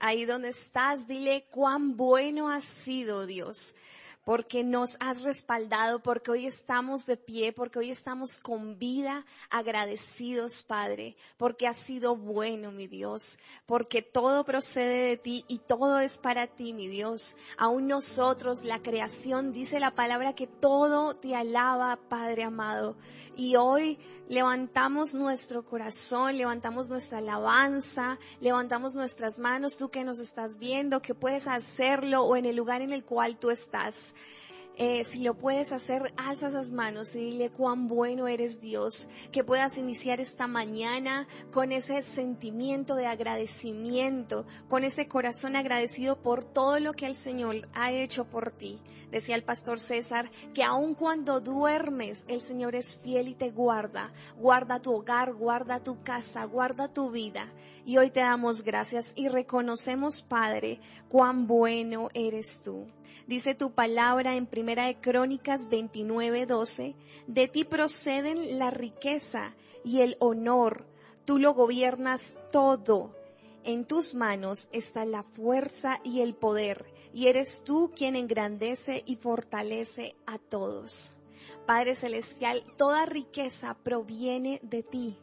Ahí donde estás, dile cuán bueno has sido, Dios, porque nos has respaldado, porque hoy estamos de pie, porque hoy estamos con vida, agradecidos, Padre, porque has sido bueno, mi Dios, porque todo procede de ti y todo es para ti, mi Dios. Aún nosotros, la creación, dice la palabra que todo te alaba, Padre amado. Y hoy levantamos nuestro corazón, levantamos nuestra alabanza, levantamos nuestras manos, tú que nos estás viendo, que puedes hacerlo o en el lugar en el cual tú estás. Si lo puedes hacer, alza esas manos y dile cuán bueno eres, Dios, que puedas iniciar esta mañana con ese sentimiento de agradecimiento, con ese corazón agradecido por todo lo que el Señor ha hecho por ti. Decía el pastor César que aun cuando duermes, el Señor es fiel y te guarda tu hogar, guarda tu casa, guarda tu vida. Y hoy te damos gracias y reconocemos, Padre, cuán bueno eres tú. Dice tu palabra en Primera de Crónicas 29:12, de ti proceden la riqueza y el honor, tú lo gobiernas todo. En tus manos está la fuerza y el poder, y eres tú quien engrandece y fortalece a todos. Padre Celestial, toda riqueza proviene de ti,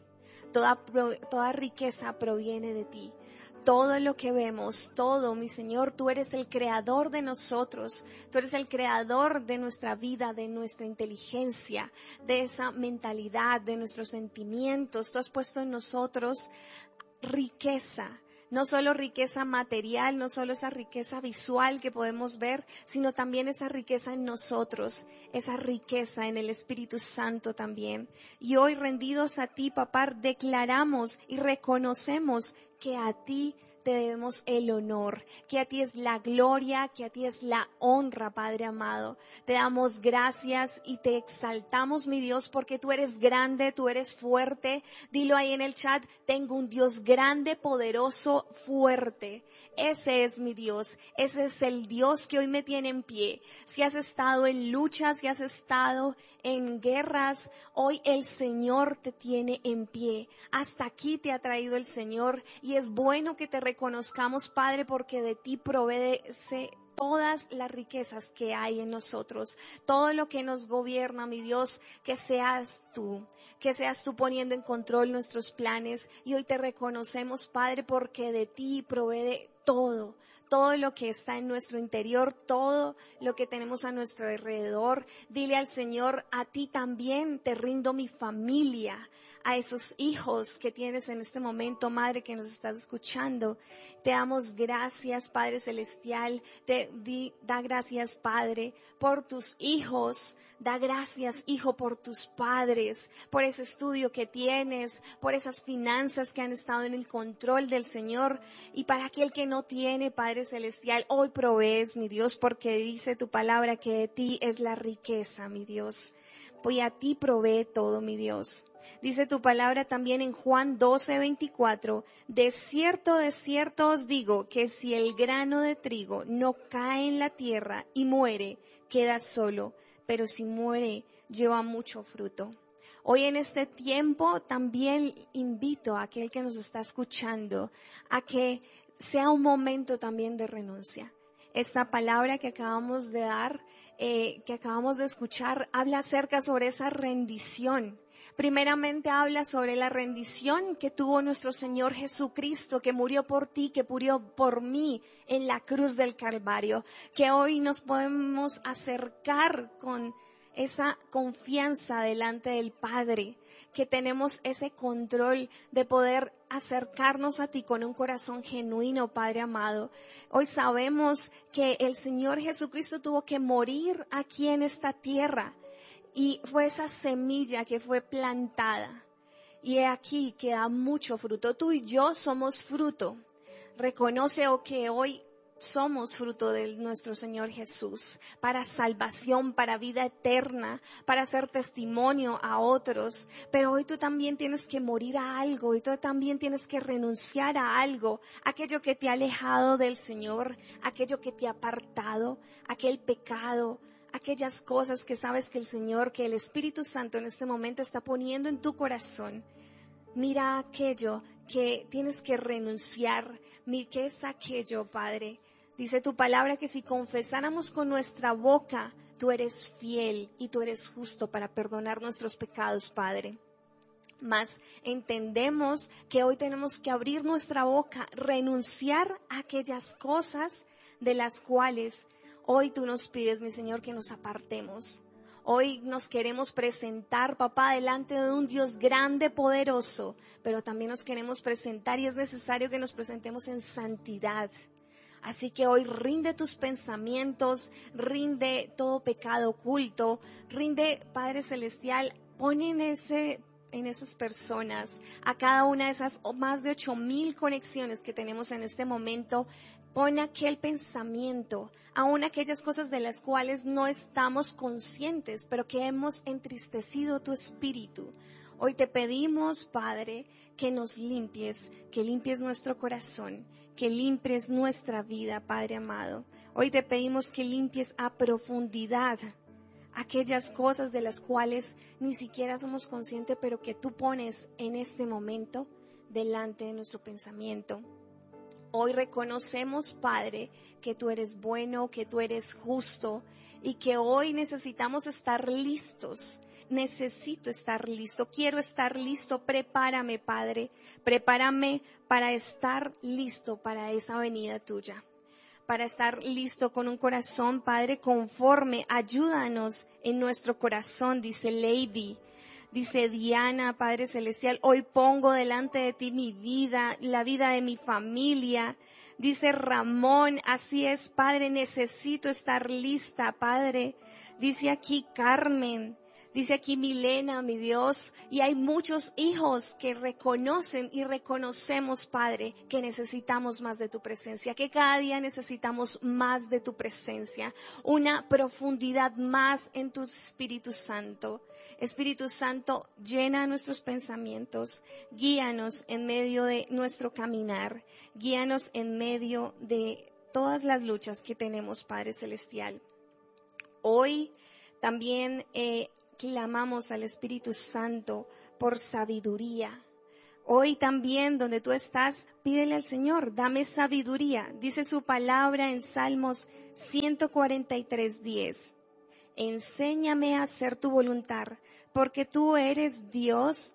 toda riqueza proviene de ti. Todo lo que vemos, todo, mi Señor, tú eres el creador de nosotros, tú eres el creador de nuestra vida, de nuestra inteligencia, de esa mentalidad, de nuestros sentimientos. Tú has puesto en nosotros riqueza, no solo riqueza material, no solo esa riqueza visual que podemos ver, sino también esa riqueza en nosotros, esa riqueza en el Espíritu Santo también. Y hoy, rendidos a ti, papá, declaramos y reconocemos que a ti te debemos el honor, que a ti es la gloria, que a ti es la honra, Padre amado. Te damos gracias y te exaltamos, mi Dios, porque tú eres grande, tú eres fuerte. Dilo ahí en el chat, tengo un Dios grande, poderoso, fuerte. Ese es mi Dios, ese es el Dios que hoy me tiene en pie. Si has estado en luchas, si has estado en guerras, hoy el Señor te tiene en pie. Hasta aquí te ha traído el Señor y es bueno que te reconozcamos, Padre, porque de ti provee todas las riquezas que hay en nosotros, todo lo que nos gobierna, mi Dios, que seas tú poniendo en control nuestros planes. Y hoy te reconocemos, Padre, porque de ti provee todo lo que está en nuestro interior, todo lo que tenemos a nuestro alrededor. Dile al Señor, a ti también te rindo mi familia, a esos hijos que tienes en este momento, Madre, que nos estás escuchando. Te damos gracias, Padre Celestial. Da gracias, Padre, por tus hijos. Da gracias, Hijo, por tus padres, por ese estudio que tienes, por esas finanzas que han estado en el control del Señor. Y para aquel que no tiene, Padre Celestial, hoy provees, mi Dios, porque dice tu palabra que de ti es la riqueza, mi Dios. Pues a ti provee todo, mi Dios. Dice tu palabra también en Juan 12:24, de cierto os digo que si el grano de trigo no cae en la tierra y muere, queda solo, pero si muere, lleva mucho fruto. Hoy en este tiempo también invito a aquel que nos está escuchando a que sea un momento también de renuncia. Esta palabra que acabamos de dar, que acabamos de escuchar, habla acerca sobre esa rendición. Primeramente habla sobre la rendición que tuvo nuestro Señor Jesucristo, que murió por ti, que murió por mí en la cruz del Calvario, que hoy nos podemos acercar con esa confianza delante del Padre, que tenemos ese control de poder acercarnos a ti con un corazón genuino, Padre amado. Hoy sabemos que el Señor Jesucristo tuvo que morir aquí en esta tierra y fue esa semilla que fue plantada y he aquí que da mucho fruto. Tú y yo somos fruto. Reconoce que hoy somos fruto de nuestro Señor Jesús, para salvación, para vida eterna, para hacer testimonio a otros. Pero hoy tú también tienes que morir a algo, y tú también tienes que renunciar a algo, aquello que te ha alejado del Señor, aquello que te ha apartado, aquel pecado, aquellas cosas que sabes que el Señor, que el Espíritu Santo en este momento está poniendo en tu corazón. Mira aquello que tienes que renunciar. ¿Qué es aquello, Padre? Dice tu palabra que si confesáramos con nuestra boca, tú eres fiel y tú eres justo para perdonar nuestros pecados, Padre. Mas entendemos que hoy tenemos que abrir nuestra boca, renunciar a aquellas cosas de las cuales hoy tú nos pides, mi Señor, que nos apartemos. Hoy nos queremos presentar, papá, delante de un Dios grande, poderoso, pero también nos queremos presentar y es necesario que nos presentemos en santidad. Así que hoy rinde tus pensamientos, rinde todo pecado oculto, rinde, Padre Celestial, pon en esas personas, a cada una de esas más de 8,000 conexiones que tenemos en este momento, pon aquel pensamiento, aún aquellas cosas de las cuales no estamos conscientes, pero que hemos entristecido tu espíritu. Hoy te pedimos, Padre, que nos limpies, que limpies nuestro corazón, que limpies nuestra vida, Padre amado. Hoy te pedimos que limpies a profundidad aquellas cosas de las cuales ni siquiera somos conscientes, pero que tú pones en este momento delante de nuestro pensamiento. Hoy reconocemos, Padre, que tú eres bueno, que tú eres justo y que hoy necesitamos estar listos. Necesito estar listo, quiero estar listo, prepárame, Padre, prepárame para estar listo para esa venida tuya. Para estar listo con un corazón, Padre, conforme, ayúdanos en nuestro corazón, dice Lady, dice Diana, Padre Celestial, hoy pongo delante de ti mi vida, la vida de mi familia, dice Ramón, así es, Padre, necesito estar lista, Padre, dice aquí Carmen, dice aquí Milena, mi Dios, y hay muchos hijos que reconocen y reconocemos, Padre, que necesitamos más de tu presencia, que cada día necesitamos más de tu presencia, una profundidad más en tu Espíritu Santo. Espíritu Santo, llena nuestros pensamientos, guíanos en medio de nuestro caminar, guíanos en medio de todas las luchas que tenemos, Padre Celestial. Hoy también clamamos al Espíritu Santo por sabiduría. Hoy también, donde tú estás, pídele al Señor, dame sabiduría. Dice su palabra en Salmos 143:10. Enséñame a hacer tu voluntad, porque tú eres Dios,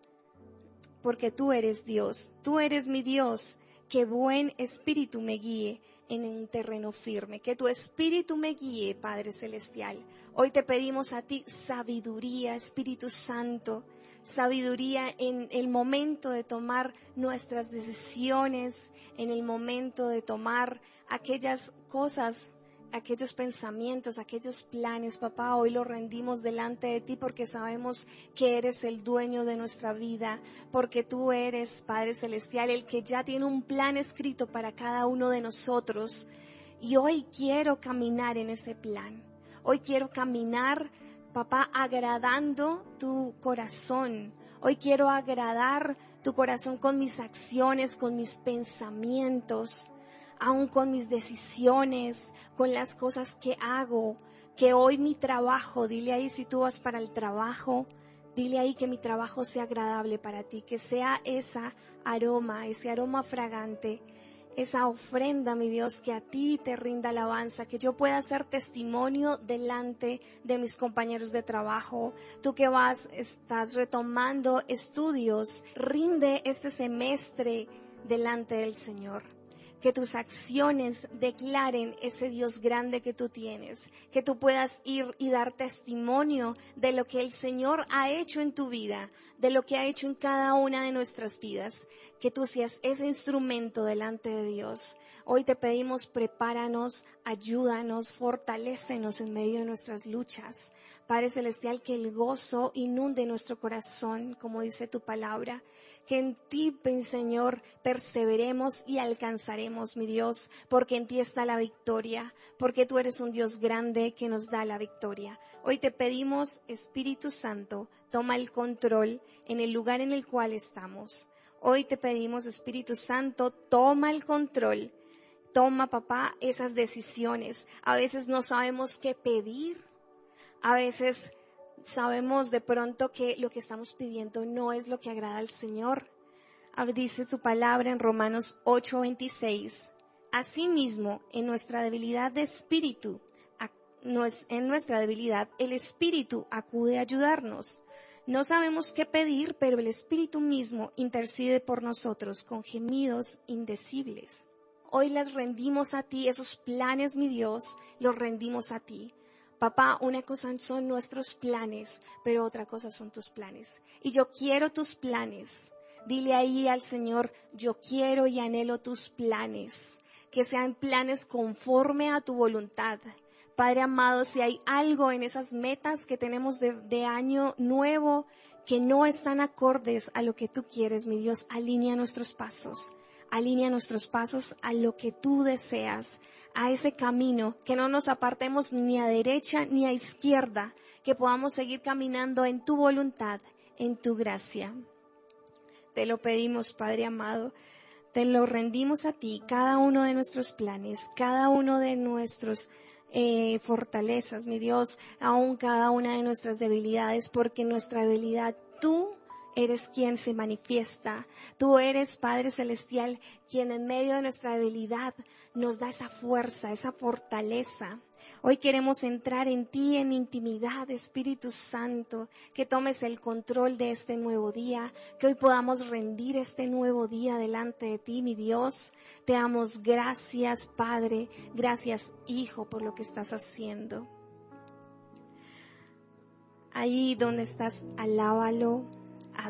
tú eres mi Dios, que buen espíritu me guíe en un terreno firme, que tu espíritu me guíe, Padre Celestial. Hoy te pedimos a ti sabiduría, Espíritu Santo, sabiduría en el momento de tomar nuestras decisiones, en el momento de tomar aquellas cosas, aquellos pensamientos, aquellos planes, papá, hoy los rendimos delante de ti porque sabemos que eres el dueño de nuestra vida, porque tú eres, Padre Celestial, el que ya tiene un plan escrito para cada uno de nosotros. Y hoy quiero caminar en ese plan. Hoy quiero caminar, papá, agradando tu corazón. Hoy quiero agradar tu corazón con mis acciones, con mis pensamientos, aún con mis decisiones, con las cosas que hago, que hoy mi trabajo, dile ahí si tú vas para el trabajo, dile ahí que mi trabajo sea agradable para ti, que sea ese aroma fragante, esa ofrenda, mi Dios, que a ti te rinda alabanza, que yo pueda ser testimonio delante de mis compañeros de trabajo. Tú que estás retomando estudios, rinde este semestre delante del Señor. Que tus acciones declaren ese Dios grande que tú tienes, que tú puedas ir y dar testimonio de lo que el Señor ha hecho en tu vida, de lo que ha hecho en cada una de nuestras vidas, que tú seas ese instrumento delante de Dios. Hoy te pedimos, prepáranos, ayúdanos, fortalécenos en medio de nuestras luchas. Padre Celestial, que el gozo inunde nuestro corazón, como dice tu palabra. Que en ti, Señor, perseveremos y alcanzaremos, mi Dios, porque en ti está la victoria, porque tú eres un Dios grande que nos da la victoria. Hoy te pedimos, Espíritu Santo, toma el control en el lugar en el cual estamos. Hoy te pedimos, Espíritu Santo, toma el control. Toma, papá, esas decisiones. A veces no sabemos qué pedir. A veces sabemos de pronto que lo que estamos pidiendo no es lo que agrada al Señor. Dice su palabra en Romanos 8:26. Asimismo, en nuestra debilidad de espíritu, en nuestra debilidad, el Espíritu acude a ayudarnos. No sabemos qué pedir, pero el Espíritu mismo intercede por nosotros con gemidos indecibles. Hoy les rendimos a ti esos planes, mi Dios, los rendimos a ti. Papá, una cosa son nuestros planes, pero otra cosa son tus planes. Y yo quiero tus planes. Dile ahí al Señor, yo quiero y anhelo tus planes, que sean planes conforme a tu voluntad. Padre amado, si hay algo en esas metas que tenemos de año nuevo que no están acordes a lo que tú quieres, mi Dios, alinea nuestros pasos a lo que tú deseas, a ese camino, que no nos apartemos ni a derecha ni a izquierda, que podamos seguir caminando en tu voluntad, en tu gracia. Te lo pedimos, Padre amado, te lo rendimos a ti, cada uno de nuestros planes, cada uno de nuestros fortalezas, mi Dios, aún cada una de nuestras debilidades, porque nuestra debilidad tú eres quien se manifiesta. Tú eres, Padre Celestial, quien en medio de nuestra debilidad nos da esa fuerza, esa fortaleza. Hoy queremos entrar en ti en intimidad, Espíritu Santo, que tomes el control de este nuevo día, que hoy podamos rendir este nuevo día delante de ti, mi Dios. Te damos gracias, Padre, gracias, Hijo, por lo que estás haciendo. Ahí donde estás, alábalo.